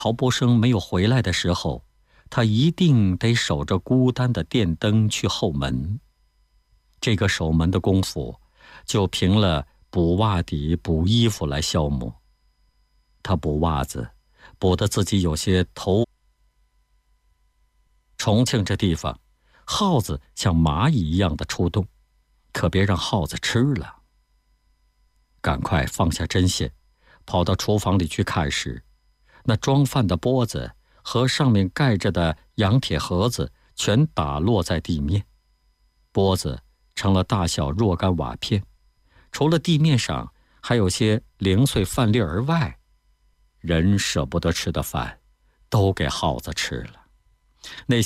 陶波生没有回来的时候，他一定得守着孤单的电灯去后门。这个守门的功夫，就凭了补袜底、补衣服来消磨。他补袜子，补得自己有些头。重庆这地方，耗子像蚂蚁一样的出动，可别让耗子吃了。赶快放下针线，跑到厨房里去看时，那装饭的钵子和上面盖着的洋铁盒子全打落在地面，钵子成了大小若干瓦片，除了地面上还有些零碎饭粒而外，人舍不得吃的饭都给耗子吃了。那